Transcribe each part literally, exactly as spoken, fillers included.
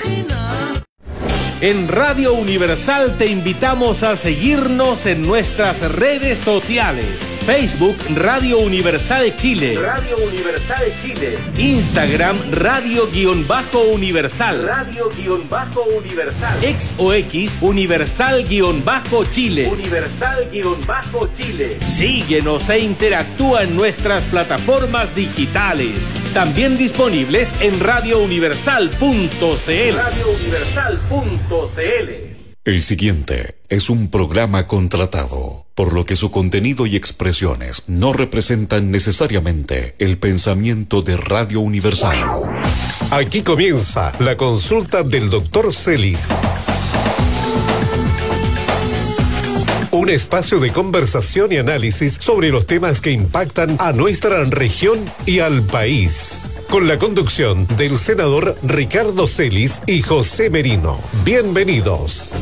En Radio Universal te invitamos a seguirnos en nuestras redes sociales. Facebook Radio Universal Chile. Radio Universal Chile. Instagram Radio-Universal. Radio-Universal. Ex o X Universal-Chile. Universal-Chile. Síguenos e interactúa en nuestras plataformas digitales. También disponibles en radio universal punto c l. radio universal punto c l. El siguiente es un programa contratado, por lo que su contenido y expresiones no representan necesariamente el pensamiento de Radio Universal. Aquí comienza la consulta del doctor Celis. Un espacio de conversación y análisis sobre los temas que impactan a nuestra región y al país. Con la conducción del senador Ricardo Celis y José Merino. Bienvenidos.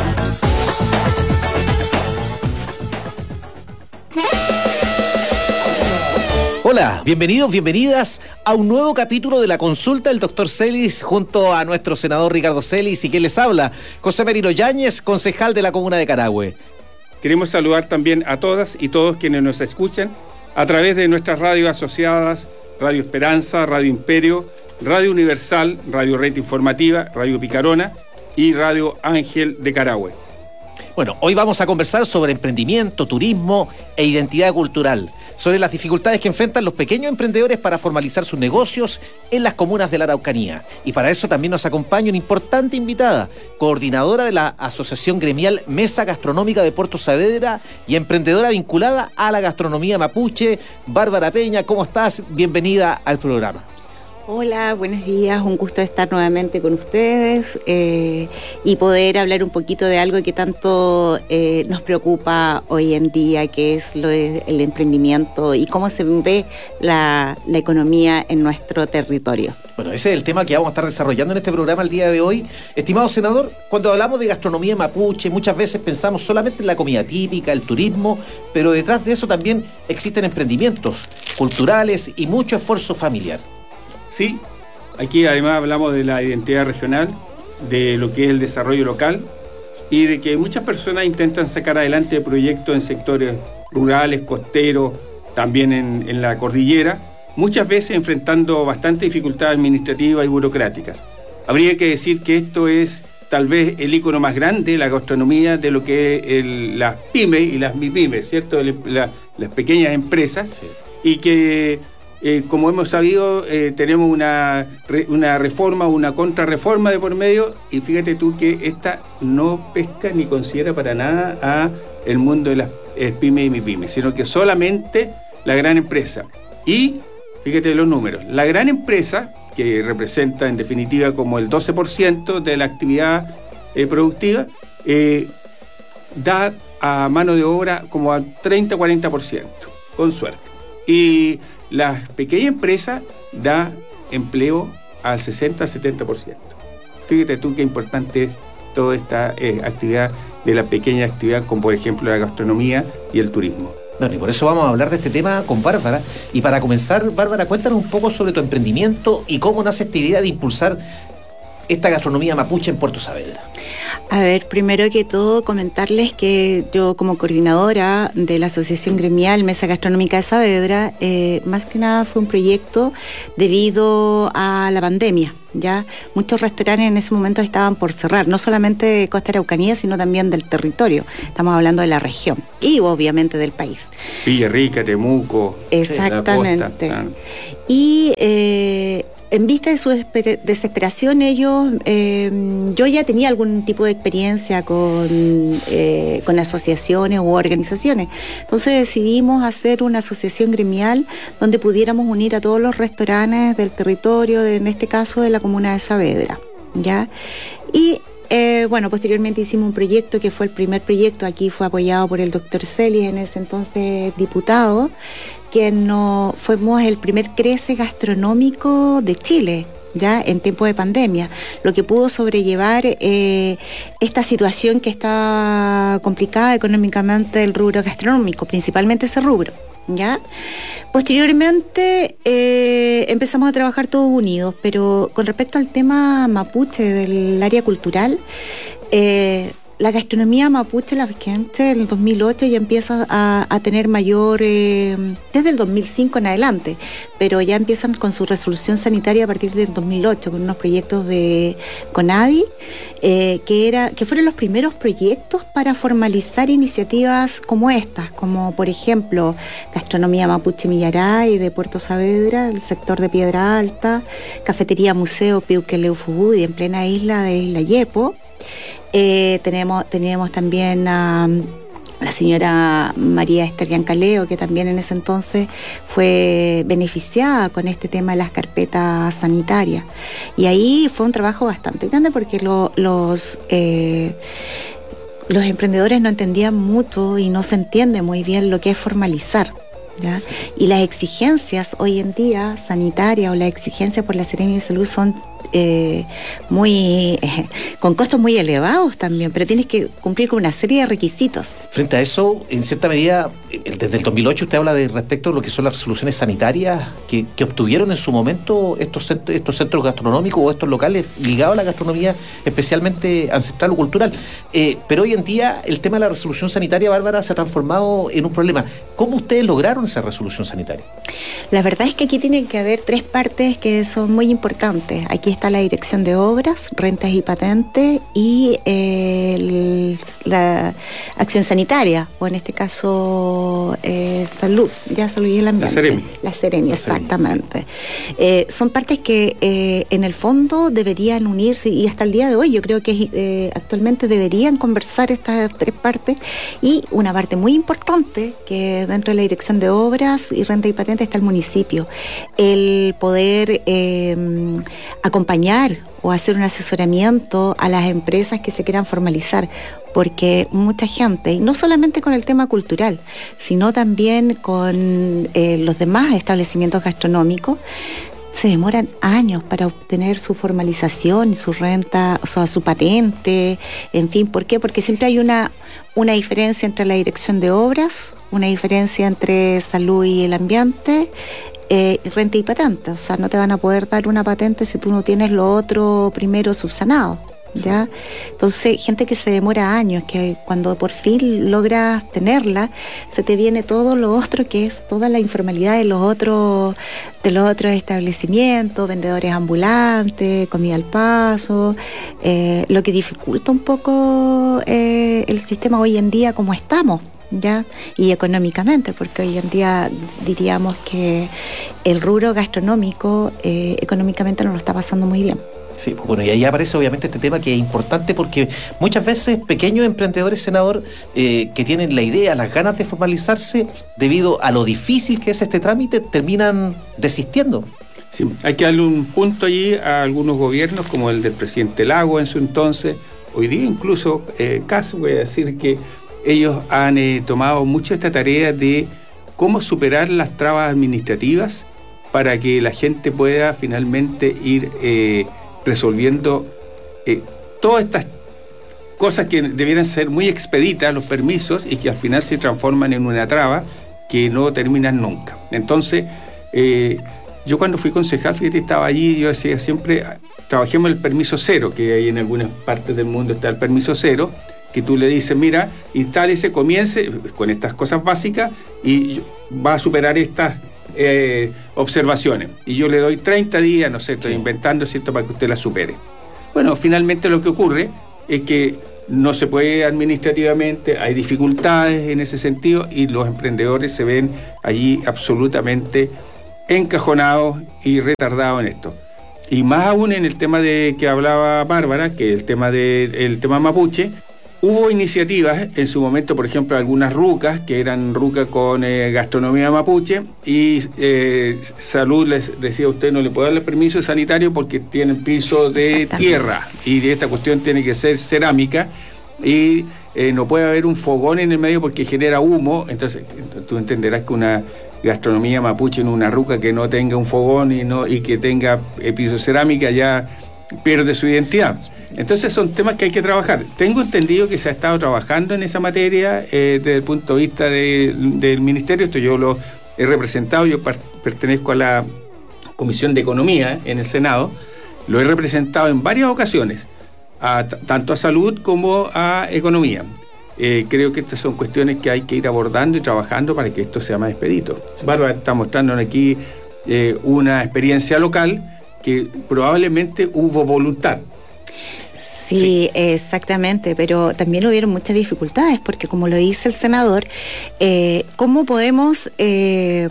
Hola, bienvenidos, bienvenidas a un nuevo capítulo de la consulta del doctor Celis junto a nuestro senador Ricardo Celis y quien les habla, José Merino Yáñez, concejal de la comuna de Carahue. Queremos saludar también a todas y todos quienes nos escuchan a través de nuestras radios asociadas, Radio Esperanza, Radio Imperio, Radio Universal, Radio Red Informativa, Radio Picarona y Radio Ángel de Carahue. Bueno, hoy vamos a conversar sobre emprendimiento, turismo e identidad cultural, sobre las dificultades que enfrentan los pequeños emprendedores para formalizar sus negocios en las comunas de la Araucanía. Y para eso también nos acompaña una importante invitada, coordinadora de la Asociación Gremial Mesa Gastronómica de Puerto Saavedra y emprendedora vinculada a la gastronomía mapuche, Bárbara Peña. ¿Cómo estás? Bienvenida al programa. Hola, buenos días, un gusto estar nuevamente con ustedes eh, y poder hablar un poquito de algo que tanto eh, nos preocupa hoy en día, que es lo de, el emprendimiento y cómo se ve la, la economía en nuestro territorio. Bueno, ese es el tema que vamos a estar desarrollando en este programa el día de hoy. Estimado senador, cuando hablamos de gastronomía mapuche, muchas veces pensamos solamente en la comida típica, el turismo, pero detrás de eso también existen emprendimientos culturales y mucho esfuerzo familiar. Sí, aquí además hablamos de la identidad regional, de lo que es el desarrollo local y de que muchas personas intentan sacar adelante proyectos en sectores rurales, costeros, también en, en la cordillera, muchas veces enfrentando bastante dificultades administrativas y burocráticas. Habría que decir que esto es tal vez el ícono más grande, la gastronomía, de lo que es el, las pymes y las mipymes, ¿cierto? La, las pequeñas empresas, sí. Y que... Eh, como hemos sabido, eh, tenemos una, re, una reforma, una contrarreforma de por medio, y fíjate tú que esta no pesca ni considera para nada a el mundo de las eh, pymes y mipymes, sino que solamente la gran empresa. Y fíjate los números, la gran empresa, que representa en definitiva como el doce por ciento de la actividad eh, productiva, eh, da a mano de obra como a treinta a cuarenta por ciento, con suerte. Y la pequeña empresa da empleo al sesenta a setenta por ciento. Fíjate tú qué importante es toda esta eh, actividad de la pequeña actividad, como por ejemplo la gastronomía y el turismo. Bueno, y por eso vamos a hablar de este tema con Bárbara. Y para comenzar, Bárbara, cuéntanos un poco sobre tu emprendimiento y cómo nace esta idea de impulsar esta gastronomía mapuche en Puerto Saavedra. A ver, primero que todo comentarles que yo como coordinadora de la Asociación Gremial Mesa Gastronómica de Saavedra, eh, más que nada fue un proyecto debido a la pandemia. Ya muchos restaurantes en ese momento estaban por cerrar, no solamente de Costa Araucanía, sino también del territorio. Estamos hablando de la región y obviamente del país. Villarrica, Temuco, exactamente. La costa. Y eh, en vista de su desesperación, ellos, eh, yo ya tenía algún tipo de experiencia con, eh, con asociaciones u organizaciones. Entonces decidimos hacer una asociación gremial donde pudiéramos unir a todos los restaurantes del territorio, de, en este caso de la comuna de Saavedra, ¿ya? Y Eh, bueno, posteriormente hicimos un proyecto que fue el primer proyecto, aquí fue apoyado por el doctor Celis, en ese entonces diputado, que nos fuimos el primer crece gastronómico de Chile, ya en tiempo de pandemia, lo que pudo sobrellevar eh, esta situación que está complicada económicamente del rubro gastronómico, principalmente ese rubro. ¿ya? Posteriormente eh, empezamos a trabajar todos unidos, pero con respecto al tema mapuche del área cultural, eh, la gastronomía mapuche, la vigente, en el dos mil ocho ya empieza a, a tener mayor, eh, desde el dos mil cinco en adelante, pero ya empiezan con su resolución sanitaria a partir del dos mil ocho, con unos proyectos de CONADI, eh, que, era, que fueron los primeros proyectos para formalizar iniciativas como estas, como por ejemplo Gastronomía Mapuche Millaray de Puerto Saavedra, el sector de Piedra Alta, Cafetería Museo Piuqueleu-Fugudi en plena isla de Isla Yepo. Eh, tenemos, tenemos también a um, la señora María Esther Yancaleo, que también en ese entonces fue beneficiada con este tema de las carpetas sanitarias. Y ahí fue un trabajo bastante grande porque lo, los... Eh, los emprendedores no entendían mucho y no se entiende muy bien lo que es formalizar, ¿ya? Sí. Y las exigencias hoy en día sanitarias o las exigencias por la Seremia de Salud son Eh, muy eh, con costos muy elevados también, pero tienes que cumplir con una serie de requisitos. Frente a eso, en cierta medida, desde el dos mil ocho usted habla de respecto a lo que son las resoluciones sanitarias que, que obtuvieron en su momento estos centros, estos centros gastronómicos o estos locales ligados a la gastronomía especialmente ancestral o cultural. Eh, pero hoy en día el tema de la resolución sanitaria, Bárbara, se ha transformado en un problema. ¿Cómo ustedes lograron esa resolución sanitaria? La verdad es que aquí tienen que haber tres partes que son muy importantes. Aquí está la Dirección de Obras, Rentas y Patentes y eh, el, la Acción Sanitaria, o en este caso eh, Salud, ya Salud y el Ambiente. La Seremi. La Seremi, exactamente. Eh, son partes que eh, en el fondo deberían unirse y hasta el día de hoy yo creo que eh, actualmente deberían conversar estas tres partes, y una parte muy importante que dentro de la Dirección de Obras y Renta y Patentes está el municipio. El poder eh, acompañar o hacer un asesoramiento a las empresas que se quieran formalizar, porque mucha gente, y no solamente con el tema cultural, sino también con eh, los demás establecimientos gastronómicos, se demoran años para obtener su formalización, su renta, o sea, su patente, en fin. ¿Por qué? Porque siempre hay una, una diferencia entre la Dirección de Obras, una diferencia entre Salud y el Ambiente, Eh, renta y patente. O sea, no te van a poder dar una patente si tú no tienes lo otro primero subsanado, ¿ya? Entonces, gente que se demora años, que cuando por fin logras tenerla, se te viene todo lo otro, que es toda la informalidad de los otros, de los otros establecimientos, vendedores ambulantes, comida al paso, eh, lo que dificulta un poco eh, el sistema hoy en día como estamos, ¿ya? Y económicamente, porque hoy en día diríamos que el rubro gastronómico eh, económicamente no lo está pasando muy bien. Sí, bueno, y ahí aparece obviamente este tema que es importante, porque muchas veces pequeños emprendedores, senador, eh, que tienen la idea, las ganas de formalizarse, debido a lo difícil que es este trámite, terminan desistiendo. Sí, hay que darle un punto allí a algunos gobiernos, como el del presidente Lago en su entonces. Hoy día incluso, eh, caso voy a decir que ellos han eh, tomado mucho esta tarea de cómo superar las trabas administrativas para que la gente pueda finalmente ir eh, resolviendo eh, todas estas cosas que debieran ser muy expeditas, los permisos, y que al final se transforman en una traba que no terminan nunca. Entonces, eh, yo cuando fui concejal, fíjate, estaba allí, yo decía siempre, trabajemos el permiso cero, que hay en algunas partes del mundo está el permiso cero, que tú le dices, mira, instálese, comience con estas cosas básicas y va a superar estas eh, observaciones. Y yo le doy treinta días, no sé, estoy sí. inventando, ¿cierto?, para que usted las supere. Bueno, finalmente lo que ocurre es que no se puede administrativamente, hay dificultades en ese sentido y los emprendedores se ven allí absolutamente encajonados y retardados en esto. Y más aún en el tema de que hablaba Bárbara, que el tema de, el tema mapuche. Hubo iniciativas en su momento, por ejemplo, algunas rucas, que eran rucas con eh, gastronomía mapuche, y eh, Salud les decía a usted no le puede darle permiso sanitario porque tienen piso de tierra, y de esta cuestión tiene que ser cerámica, y eh, no puede haber un fogón en el medio porque genera humo. Entonces, tú entenderás que una gastronomía mapuche en una ruca que no tenga un fogón y, no, y que tenga eh, piso cerámica ya pierde su identidad. Entonces son temas que hay que trabajar. Tengo entendido que se ha estado trabajando en esa materia eh, desde el punto de vista de, del ministerio. Esto yo lo he representado, yo par- pertenezco a la Comisión de Economía en el Senado, lo he representado en varias ocasiones, a, t- tanto a salud como a economía. Eh, creo que estas son cuestiones que hay que ir abordando y trabajando para que esto sea más expedito. Bárbara está mostrándonos aquí eh, una experiencia local que probablemente hubo voluntad. Sí, sí, exactamente, pero también hubieron muchas dificultades, porque como lo dice el senador, eh, ¿cómo podemos eh,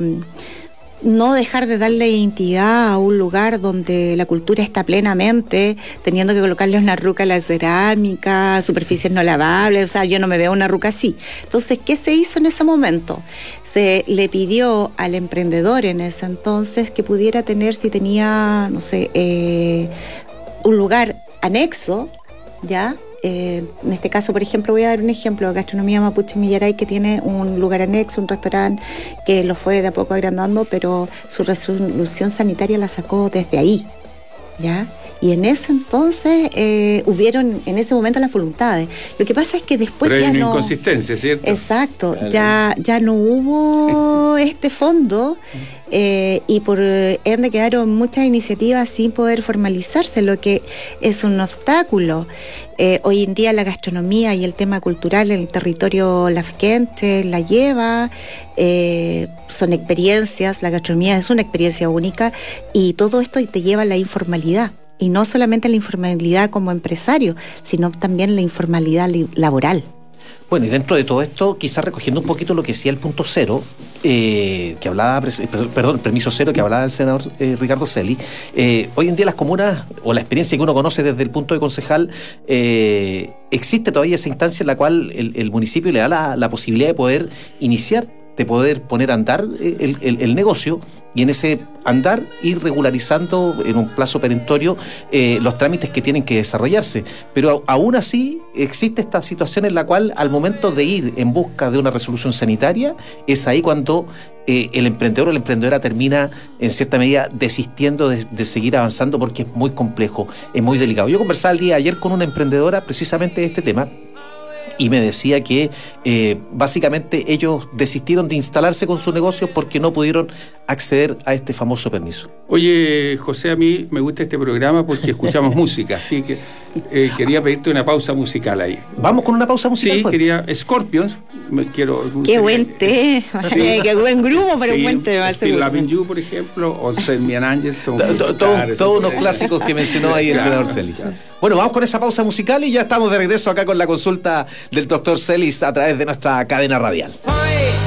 no dejar de darle identidad a un lugar donde la cultura está plenamente, teniendo que colocarle una ruca a la cerámica, superficies no lavables? O sea, yo no me veo una ruca así. Entonces, ¿qué se hizo en ese momento? Se le pidió al emprendedor en ese entonces que pudiera tener, si tenía, no sé, eh, un lugar anexo, ¿ya? Eh, en este caso, por ejemplo, voy a dar un ejemplo, Gastronomía Mapuche Millaray, que tiene un lugar anexo, un restaurante que lo fue de a poco agrandando, pero su resolución sanitaria la sacó desde ahí, ¿ya? Y en ese entonces eh, hubieron en ese momento las voluntades. Lo que pasa es que después pero ya hay una no... inconsistencia, ¿cierto? Exacto, claro. ya, ya no hubo este fondo eh, y por ende quedaron muchas iniciativas sin poder formalizarse, lo que es un obstáculo. Eh, hoy en día la gastronomía y el tema cultural en el territorio lafkenche la lleva, eh, son experiencias, la gastronomía es una experiencia única y todo esto te lleva a la informalidad. Y no solamente la informalidad como empresario, sino también la informalidad li- laboral. Bueno, y dentro de todo esto, quizás recogiendo un poquito lo que decía el punto cero, eh, que hablaba, perdón, el permiso cero que hablaba el senador eh, Ricardo Celi, eh, hoy en día las comunas, o la experiencia que uno conoce desde el punto de concejal, eh, existe todavía esa instancia en la cual el, el municipio le da la, la posibilidad de poder iniciar, de poder poner a andar el, el, el negocio, y en ese andar ir regularizando en un plazo perentorio eh, los trámites que tienen que desarrollarse. Pero aún así existe esta situación en la cual al momento de ir en busca de una resolución sanitaria, es ahí cuando eh, el emprendedor o la emprendedora termina en cierta medida desistiendo de, de seguir avanzando, porque es muy complejo, es muy delicado. Yo conversaba el día de ayer con una emprendedora precisamente de este tema, y me decía que eh, básicamente ellos desistieron de instalarse con su negocio porque no pudieron acceder a este famoso permiso. Oye, José, a mí me gusta este programa porque escuchamos música, así que eh, quería pedirte una pausa musical ahí. ¿Vamos con una pausa musical? Sí, pues? quería Scorpions. Me quiero, qué buen té, sí. Qué buen grumo para sí, un buen té. Still Loving You, por ejemplo, o Send Me an Angel. Son Todos todo unos clásicos que mencionó ahí el senador Celis. Claro. Bueno, vamos con esa pausa musical y ya estamos de regreso acá con la consulta del doctor Celis a través de nuestra cadena radial. Oye.